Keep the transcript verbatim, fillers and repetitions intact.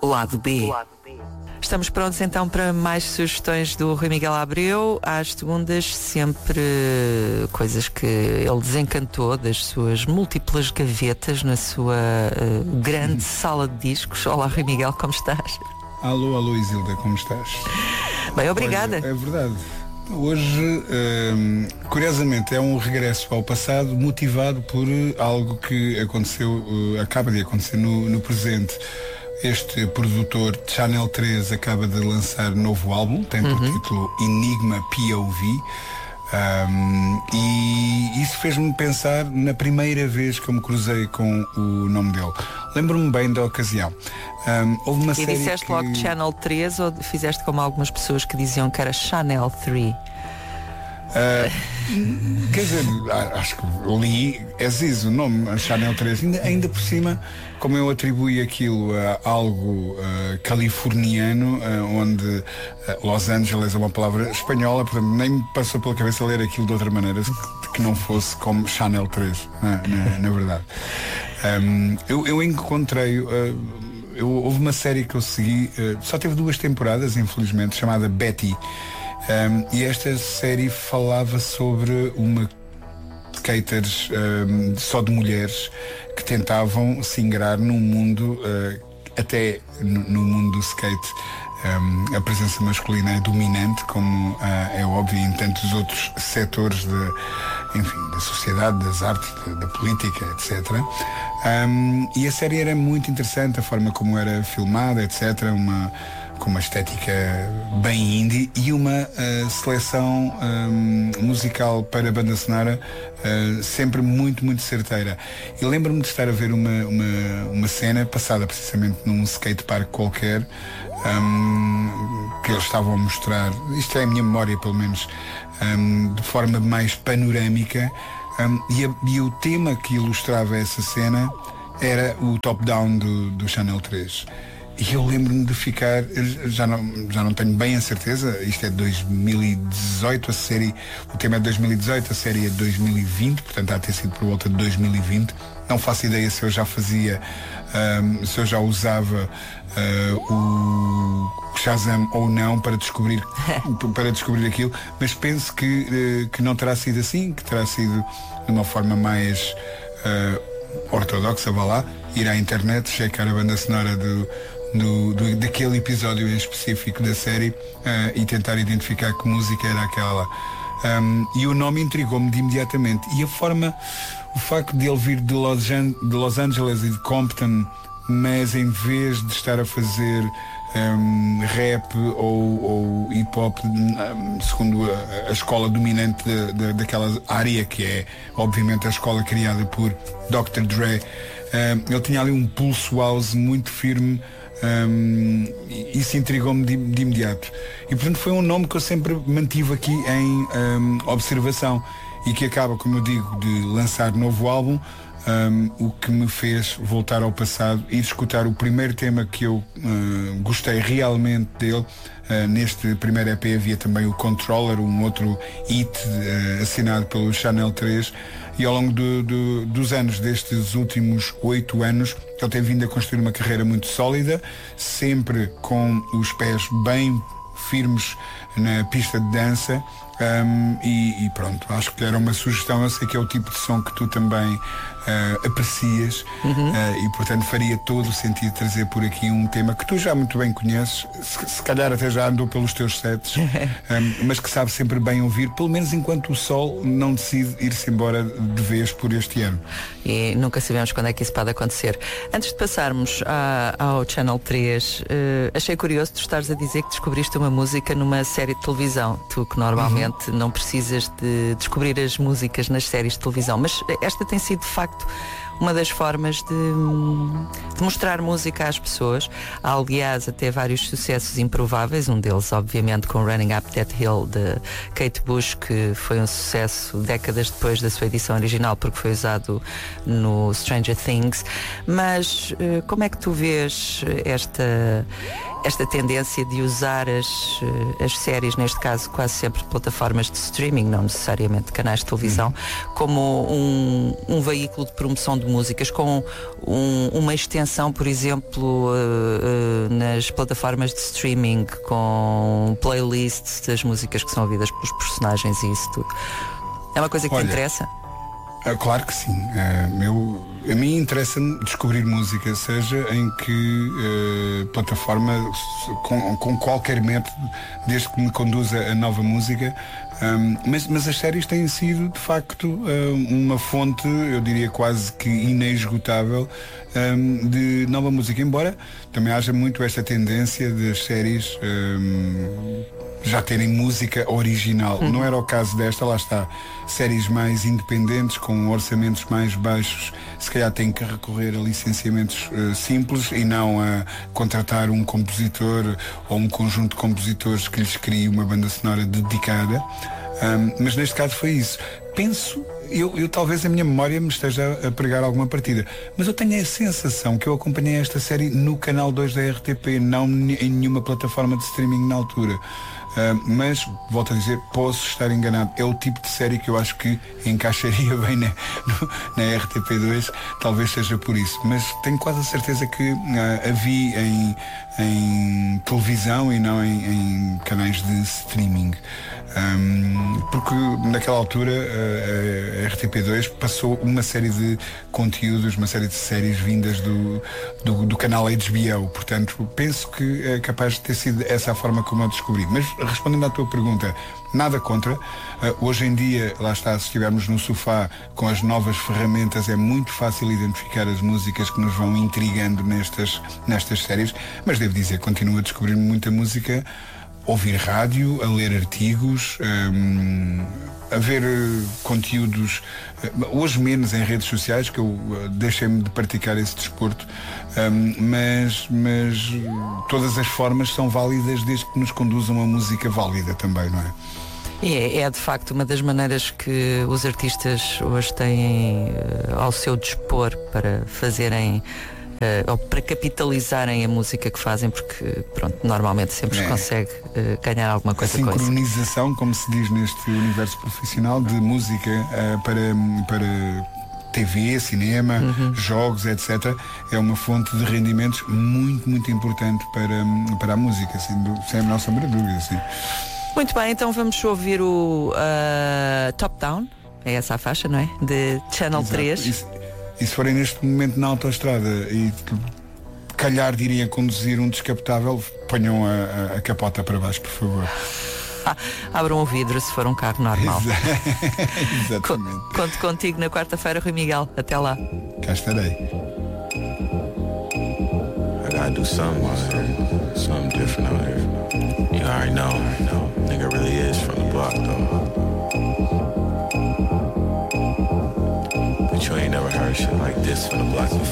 Lado B. Estamos prontos então para mais sugestões do Rui Miguel Abreu. Às segundas, sempre coisas que ele desencantou das suas múltiplas gavetas na sua uh, grande sala de discos. Olá, Rui Miguel, como estás? Alô, alô, Isilda, como estás? Bem, obrigada. Pois, é verdade. Hoje, hum, curiosamente, é um regresso ao passado motivado por algo que aconteceu, uh, acaba de acontecer no, no presente. Este produtor, Channel três, acaba de lançar novo álbum, tem por uhum. título Enigma P O V. Um, e isso fez-me pensar na primeira vez que eu me cruzei com o nome dele. Lembro-me bem da ocasião. Um, houve uma e série disseste que... logo Channel três ou fizeste como algumas pessoas que diziam que era Chanel três? Uh, quer dizer, acho que li exige o nome Chanel três, ainda, ainda por cima, como eu atribuí aquilo a algo uh, californiano, uh, onde uh, Los Angeles é uma palavra espanhola, portanto nem me passou pela cabeça ler aquilo de outra maneira que não fosse como Chanel três, na, na, na verdade. Um, eu, eu encontrei uh, eu, houve uma série que eu segui, uh, só teve duas temporadas, infelizmente, chamada Betty. Um, e esta série falava sobre uma skaters um, só de mulheres que tentavam se ingrar num mundo, uh, até no, no mundo do skate, um, a presença masculina é dominante, como uh, é óbvio em tantos outros setores de, enfim, da sociedade, das artes, da, da política, etcétera. Um, e a série era muito interessante, a forma como era filmada, etcétera. Uma com uma estética bem indie e uma uh, seleção um, musical para a banda sonora uh, sempre muito, muito certeira. E lembro-me de estar a ver uma, uma, uma cena passada precisamente num skatepark qualquer, um, que eles estavam a mostrar, isto é a minha memória pelo menos, um, de forma mais panorâmica, um, e, a, e o tema que ilustrava essa cena era o top-down do, do Channel três. E eu lembro-me de ficar, já não, já não tenho bem a certeza, isto é de dois mil e dezoito, a série, o tema é de dois mil e dezoito, a série é de dois mil e vinte, portanto há de ter sido por volta de dois mil e vinte. Não faço ideia se eu já fazia, um, se eu já usava uh, o Shazam ou não para descobrir, para descobrir aquilo, mas penso que, uh, que não terá sido assim, que terá sido de uma forma mais uh, ortodoxa, vá lá, ir à internet, checar a banda sonora do Do, do, daquele episódio em específico da série uh, e tentar identificar que música era aquela. Um, e o nome intrigou-me de imediatamente. E a forma, o facto de ele vir de Los, An- de Los Angeles e de Compton, mas em vez de estar a fazer um, rap ou, ou hip hop, um, segundo a, a escola dominante de, de, daquela área, que é obviamente a escola criada por doutor Dre, um, ele tinha ali um pulso house muito firme. Um, isso intrigou-me de, de imediato e portanto foi um nome que eu sempre mantive aqui em um, observação e que acaba, como eu digo, de lançar novo álbum, um, o que me fez voltar ao passado e escutar o primeiro tema que eu uh, gostei realmente dele. Uh, neste primeiro E P havia também o Controller, um outro hit uh, assinado pelo Channel três, e ao longo do, do, dos anos, destes últimos oito anos, ele tem vindo a construir uma carreira muito sólida, sempre com os pés bem firmes na pista de dança. Um, e, e pronto, acho que era uma sugestão. Eu sei que é o tipo de som que tu também uh, aprecias, uhum. uh, e portanto faria todo o sentido trazer por aqui um tema que tu já muito bem conheces, se, se calhar até já andou pelos teus sets, um, mas que sabe sempre bem ouvir, pelo menos enquanto o sol não decide ir-se embora de vez por este ano. E nunca sabemos quando é que isso pode acontecer. Antes de passarmos a, ao Channel três, uh, achei curioso tu estares a dizer que descobriste uma música numa série de televisão. Tu que normalmente uhum. não precisas de descobrir as músicas nas séries de televisão, mas esta tem sido de facto uma das formas de, de mostrar música às pessoas. Há, aliás, até vários sucessos improváveis, um deles obviamente com Running Up That Hill de Kate Bush, que foi um sucesso décadas depois da sua edição original porque foi usado no Stranger Things. Mas como é que tu vês esta esta tendência de usar as, as séries, neste caso quase sempre plataformas de streaming, não necessariamente canais de televisão, uhum. como um, um veículo de promoção de músicas, com um, uma extensão, por exemplo, uh, uh, nas plataformas de streaming, com playlists das músicas que são ouvidas pelos personagens e isso tudo. É uma coisa que Olha, te interessa? É, claro que sim. É, meu, a mim interessa-me descobrir música, seja em que uh, plataforma, com, com qualquer método, desde que me conduza a nova música. Um, mas, mas as séries têm sido, de facto, um, uma fonte, eu diria quase que inesgotável, um, de nova música. Embora também haja muito esta tendência das séries um, já terem música original. Uhum. Não era o caso desta, lá está. Séries mais independentes, com orçamentos mais baixos, se calhar têm que recorrer a licenciamentos uh, simples e não a contratar um compositor ou um conjunto de compositores que lhes crie uma banda sonora dedicada. Um, mas neste caso foi isso. Penso, eu, eu talvez a minha memória me esteja a pregar alguma partida, mas eu tenho a sensação que eu acompanhei esta série no canal dois da R T P, não em nenhuma plataforma de streaming na altura. Uh, mas, volto a dizer, posso estar enganado. É o tipo de série que eu acho que encaixaria bem na, no, na R T P dois, talvez seja por isso. Mas tenho quase a certeza que uh, a vi em, em televisão e não em, em canais de streaming. Um, porque naquela altura uh, a R T P dois passou uma série de conteúdos, uma série de séries vindas do, do, do canal H B O. Portanto, penso que é capaz de ter sido essa a forma como eu descobri. Mas respondendo à tua pergunta, nada contra. Uh, hoje em dia, lá está, se estivermos no sofá com as novas ferramentas, é muito fácil identificar as músicas que nos vão intrigando nestas, nestas séries. Mas devo dizer, continuo a descobrir muita música, ouvir rádio, a ler artigos, um, a ver uh, conteúdos, uh, hoje menos em redes sociais, que eu uh, deixei-me de praticar esse desporto, um, mas, mas uh, todas as formas são válidas desde que nos conduzam a música válida também, não é? É, é de facto uma das maneiras que os artistas hoje têm uh, ao seu dispor para fazerem Uh, ou para capitalizarem a música que fazem, porque pronto, normalmente sempre se é. consegue uh, ganhar alguma coisa com com isso. A sincronização, como se diz neste universo profissional, de música uh, para, para T V, cinema, uhum. jogos, etcétera, é uma fonte de rendimentos muito, muito importante para, para a música, sem, sem a menor sombra de dúvida. Assim. Muito bem, então vamos ouvir o uh, Top Down, é essa a faixa, não é? De Channel Exato. três. Isso. E se forem neste momento na autoestrada e calhar diriam conduzir um descapotável, ponham a, a, a capota para baixo, por favor. Ah, abram o vidro se for um carro normal. Exatamente. Conto contigo na quarta-feira, Rui Miguel. Até lá. Cá estarei. I gotta do something out here. Something different out here. You already know. Nigga really is from the block, though. You ain't never heard shit like this from the block before.